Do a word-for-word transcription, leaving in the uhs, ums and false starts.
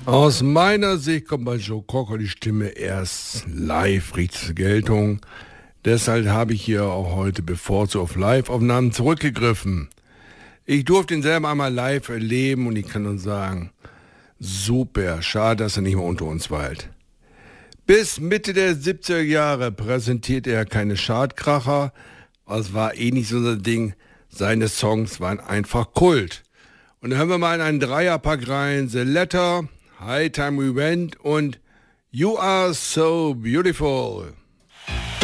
Aus meiner Sicht kommt bei Joe Cocker die Stimme erst live richtig zur Geltung. Deshalb habe ich hier auch heute bevorzugt auf Live-Aufnahmen zurückgegriffen. Ich durfte ihn selber einmal live erleben und ich kann nur sagen, super, schade, dass er nicht mehr unter uns weilt. Bis Mitte der siebziger Jahre präsentierte er keine Chartkracher, es war eh nicht so ein Ding, seine Songs waren einfach Kult. Und dann hören wir mal in einen Dreierpack rein, The Letter, High Time We Went und You Are So Beautiful.